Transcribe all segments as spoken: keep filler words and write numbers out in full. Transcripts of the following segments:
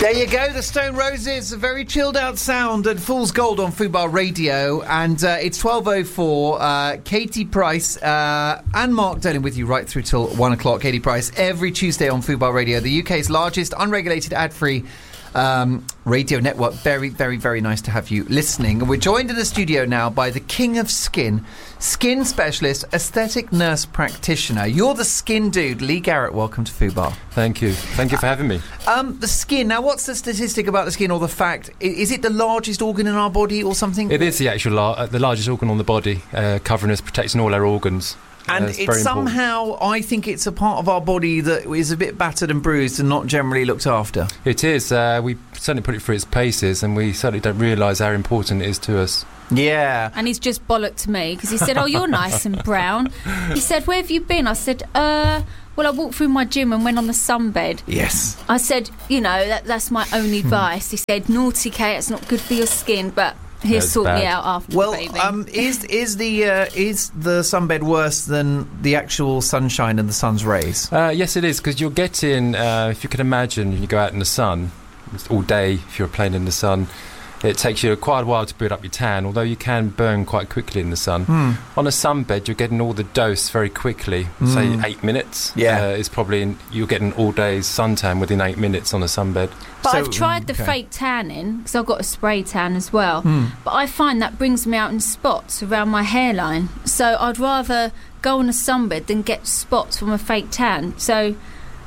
There you go, the Stone Roses, a very chilled out sound at Fool's Gold on Fubar Radio, and uh, it's twelve oh four. Uh, Katie Price uh, and Mark Dolan with you right through till one o'clock. Katie Price every Tuesday on Fubar Radio, the U K's largest unregulated ad-free Um, radio network. Very, very, very nice to have you listening. And we're joined in the studio now by the king of skin, skin specialist, aesthetic nurse practitioner. You're the skin dude. Lee Garrett, welcome to Fubar. Thank you. Thank you for having me. Um, the skin. Now, what's the statistic about the skin, or the fact? Is it the largest organ in our body or something? It is the actual lar- uh, the largest organ on the body, uh, covering us, protecting all our organs. And uh, it's, it's very somehow, important. I think it's a part of our body that is a bit battered and bruised and not generally looked after. It is. Uh, we certainly put it through its paces, and we certainly don't realise how important it is to us. Yeah. And he's just bollocked to me because he said, oh, you're nice and brown. He said, where have you been? I said, uh... well, I walked through my gym and went on the sunbed. Yes. I said, you know, that, that's my only advice. He said, naughty Kate, it's not good for your skin, but he'll That's sort bad. me out after, Well, baby. um, is is the uh, is the sunbed worse than the actual sunshine and the sun's rays? Uh, yes, it is, because you're getting, uh, if you can imagine, you go out in the sun it's all day, if you're playing in the sun, it takes you quite a while to build up your tan, although you can burn quite quickly in the sun. Hmm. On a sunbed, you're getting all the dose very quickly. Mm. Say eight minutes. Yeah. Uh, is probably in, you're getting all day's suntan within eight minutes on a sunbed. But So- I've tried the okay. fake tanning because I've got a spray tan as well. Hmm. But I find that brings me out in spots around my hairline. So I'd rather go on a sunbed than get spots from a fake tan. So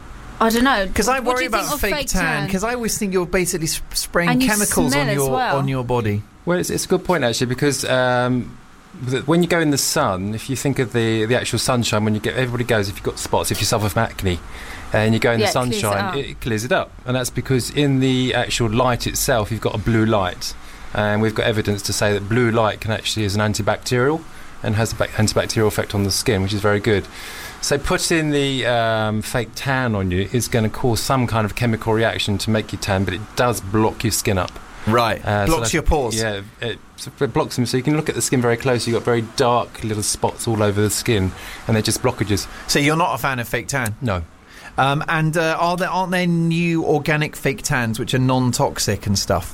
I don't know. Because I What do worry you think about of fake tan, because I always think you're basically sp- spraying And you chemicals smell on as your well. on your body. Well, it's, it's a good point, actually, because um, th- when you go in the sun, if you think of the, the actual sunshine, when you get, everybody goes, if you've got spots, if you suffer from acne, and you go in Yeah, the it clears it sunshine, up. it clears it up. And that's because in the actual light itself, you've got a blue light. And we've got evidence to say that blue light can actually is an antibacterial and has an antibacterial effect on the skin, which is very good. So putting the um, fake tan on you is going to cause some kind of chemical reaction to make you tan, but it does block your skin up. Right. Uh, so Blocks that's- your pores. Yeah, it, so it blocks them, so you can look at the skin very closely. You've got very dark little spots all over the skin, and they're just blockages. So you're not a fan of fake tan? No. Um, and uh, are there aren't there new organic fake tans which are non-toxic and stuff?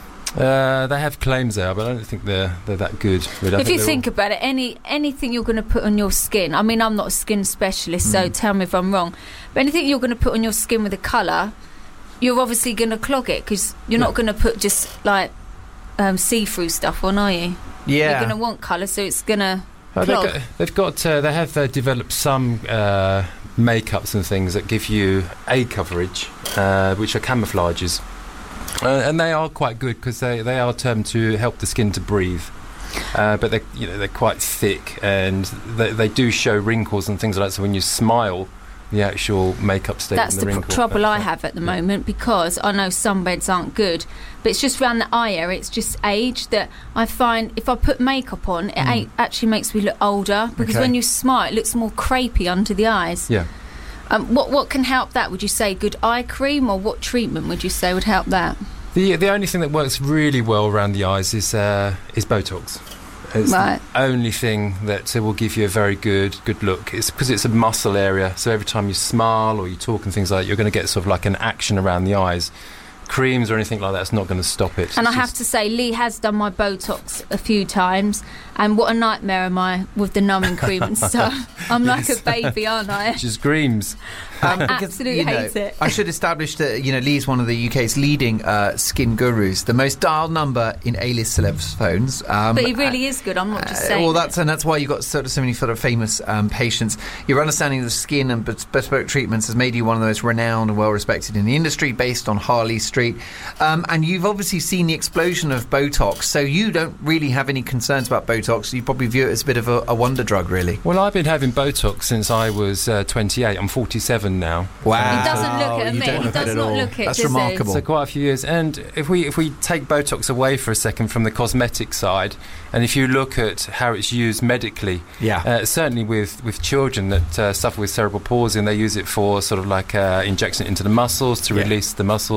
Uh, they have claims there, but I don't think they're they're that good. Really. I If you they're think about it, any anything you're going to put on your skin, I mean, I'm not a skin specialist, so Mm. tell me if I'm wrong, but anything you're going to put on your skin with a colour, you're obviously going to clog it, because you're Yeah. not going to put just, like, um, see-through stuff on, are you? You're Yeah. going to want colour, so it's going to Oh, they've clog. got, they've got uh, they have uh, developed some uh, makeups and things that give you A coverage, uh, which are camouflages, uh, and they are quite good because they, they are termed to help the skin to breathe. Uh, but they you know they're quite thick, and they, they do show wrinkles and things like that. So when you smile, the actual makeup stays That's in the the pr- wrinkle. trouble I effect. have at the Yeah. moment, because I know sunbeds aren't good, but it's just around the eye area, it's just age that I find if I put makeup on, it Mm. ain't actually makes me look older, because Okay. when you smile, it looks more crepey under the eyes. Yeah. Um, what what can help that? Would you say good eye cream, or what treatment would you say would help that? The the only thing that works really well around the eyes is uh, is Botox. It's Right. the only thing that uh, will give you a very good good look. It's because it's a muscle area, so every time you smile or you talk and things like that, you're going to get sort of like an action around the eyes. Creams or anything like that's not going to stop it. And It's I have just- to say, Lee has done my Botox a few times, and what a nightmare am I with the numbing cream and stuff. I'm like a baby, aren't I? just screams. Um, I because, absolutely you know, hate it. I should establish that, you know, Lee's one of the U K's leading uh, skin gurus, the most dialed number in A-list celebs' phones. Um, But he really is good, I'm not just uh, saying. well, it. that's and that's why you've got sort of so many sort of famous um, patients. Your understanding of the skin and bes- bespoke treatments has made you one of the most renowned and well-respected in the industry, based on Harley Street. Um, and you've obviously seen the explosion of Botox, so you don't really have any concerns about Botox. You probably view it as a bit of a, a wonder drug, really. Well, I've been having Botox since I was uh, twenty-eight. I'm forty-seven now. Wow. He doesn't look at You me. don't He look does it at not all. look it, That's does he? remarkable. So quite a few years. And if we if we take Botox away for a second from the cosmetic side, and if you look at how it's used medically, Yeah. uh, certainly with, with children that uh, suffer with cerebral palsy, and they use it for sort of like uh, injection into the muscles to Yeah. release the muscles.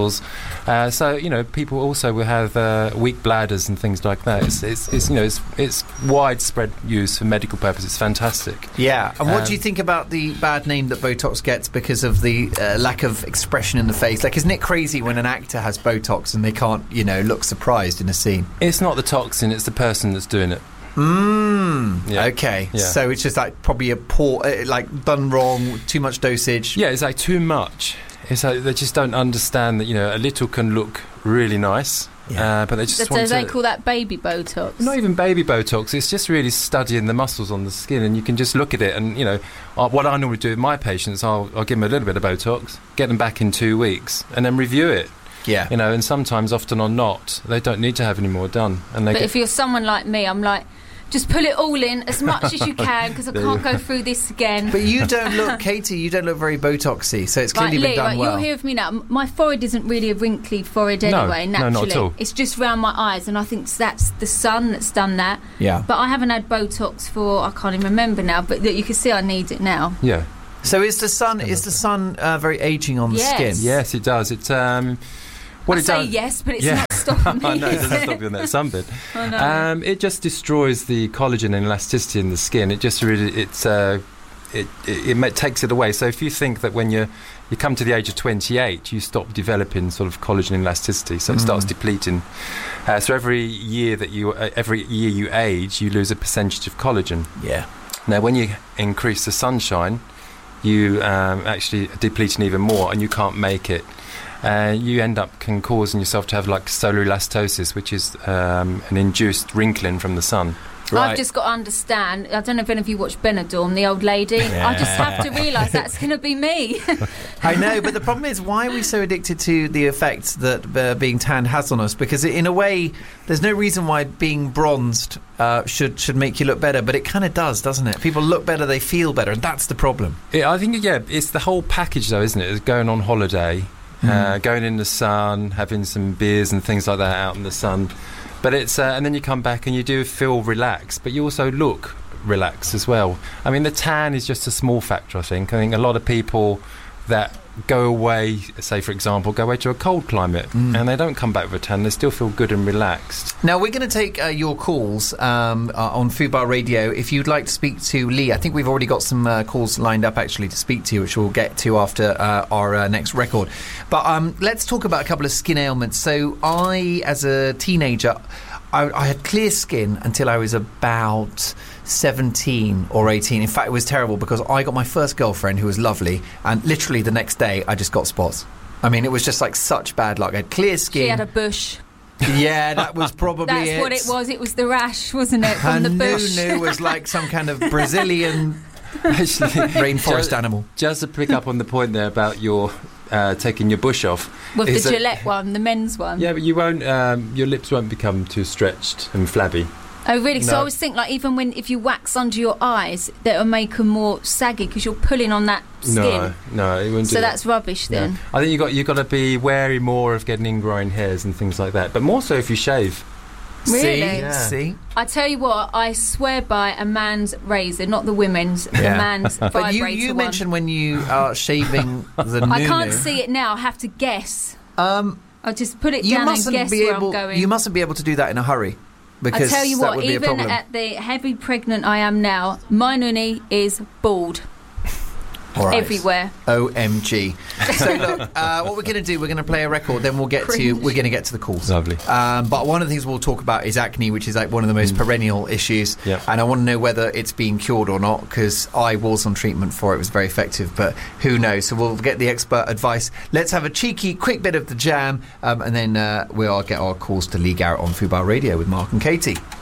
Uh, so you know, people also will have uh, weak bladders and things like that. It's, it's, it's you know, it's, it's widespread use for medical purposes. It's fantastic. Yeah. And what Um, do you think about the bad name that Botox gets because of the uh, lack of expression in the face? Like, isn't it crazy when an actor has Botox and they can't, you know, look surprised in a scene? It's not the toxin; it's the person that's doing it. Mm. Yeah. Okay. Yeah. So it's just like probably a poor, uh, like done wrong, too much dosage. Yeah, it's like too much. It's like they just don't understand that, you know, a little can look really nice, Yeah. uh, but they just So want they to. call that baby Botox. Not even baby Botox. It's just really studying the muscles on the skin, and you can just look at it. And you know, uh, what I normally do with my patients, I'll, I'll give them a little bit of Botox, get them back in two weeks, and then review it. Yeah. You know, and sometimes, often or not, they don't need to have any more done. And they But get, if you're someone like me, I'm like, just pull it all in as much as you can because I There can't you go through this again. But you don't look, Katie, you don't look very Botoxy, so it's clearly Right, been Lee, done right, well. you're here with me now. M- My forehead isn't really a wrinkly forehead No, anyway, no, not naturally. at all. It's just round my eyes, and I think that's the sun that's done that. Yeah. But I haven't had Botox for, I can't even remember now, but look, you can see I need it now. yeah. So is the sun is the sun uh, very aging on the Yes. skin? Yes, it does. It um, what I it say does. yes, but it's Yeah. not stopping me. I know, it is doesn't it? stop you on that sunbed. I know. Um, it just destroys the collagen and elasticity in the skin. It just really, it's, uh, it, it, it ma- takes it away. So if you think that when you you come to the age of twenty-eight, you stop developing sort of collagen and elasticity, so it starts Mm. depleting. Uh, so every year that you, uh, every year you age, you lose a percentage of collagen. Yeah. Now, when you increase the sunshine, you um, actually are depleting even more, and you can't make it. Uh, you end up can causing yourself to have like solar elastosis, which is um, an induced wrinkling from the sun. Right. I've just got to understand. I don't know if any of you watch Benidorm, the old lady. I just have to realise that's going to be me. I know, but the problem is, why are we so addicted to the effects that uh, being tanned has on us? Because in a way, there's no reason why being bronzed uh, should should make you look better, but it kind of does, doesn't it? People look better, they feel better, and that's the problem. Yeah, I think yeah, it's the whole package though, isn't it? It's going on holiday, uh, going in the sun, having some beers and things like that out in the sun. But it's uh, and then you come back and you do feel relaxed, but you also look relaxed as well. I mean, the tan is just a small factor, I think. I think a lot of people that go away, say for example, go away to a cold climate, Mm. and they don't come back with a tan. They still feel good and relaxed. Now, we're going to take uh, your calls um, uh, on Fubar Radio. If you'd like to speak to Lee, I think we've already got some uh, calls lined up, actually, to speak to you, which we'll get to after uh, our uh, next record. But um, let's talk about a couple of skin ailments. So I, as a teenager, I, I had clear skin until I was about seventeen or eighteen. In fact, it was terrible because I got my first girlfriend who was lovely, and literally the next day I just got spots. I mean, it was just like such bad luck. I had clear skin. She had a bush. Yeah, that was probably That's it. what it was. It was the rash, wasn't it, Her from the bush? noo-noo was like some kind of Brazilian Actually, rainforest just, animal. just to pick up on the point there about your uh, taking your bush off. With is the that- Gillette one, the men's one. Yeah, but you won't. Um, your lips won't become too stretched and flabby. Oh, really? So No. I always think, like, even when if you wax under your eyes, that'll make them more saggy because you're pulling on that skin. No, no, it wouldn't. So do that's rubbish that. then. Yeah. I think you got you got to be wary more of getting ingrown hairs and things like that. But more so if you shave. Really? See? Yeah. See? I tell you what, I swear by a man's razor, not the women's, the Yeah. man's vibrator But you, you one. mentioned when you are shaving the noo-noo. I can't see it now. I have to guess. Um, I'll just put it you down and mustn't guess be where able. I'm going. You mustn't be able to do that in a hurry, because I tell you that what, would be a even problem. at the heavy pregnant I am now, my noonie is bald All right. everywhere. O M G. So look, uh, what we're going to do, we're going to play a record, then we'll get to Cringe. we're going to get to the calls. Lovely. Um, but one of the things we'll talk about is acne, which is like one of the most perennial issues. Yeah. And I want to know whether it's being cured or not, because I was on treatment for it. It was very effective, but who knows? So we'll get the expert advice. Let's have a cheeky, quick bit of the jam, um, and then uh, we'll get our calls to Lee Garrett on Fubar Radio with Mark and Katie.